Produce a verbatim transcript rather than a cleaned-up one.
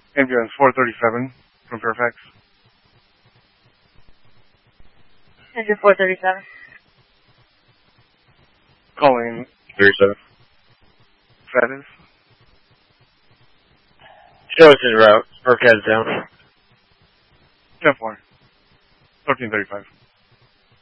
Ambulance four thirty-seven from Fairfax. Engine four thirty-seven. Calling thirty-seven. status. Show us en route. Arcad's down. ten four. thirteen thirty-five.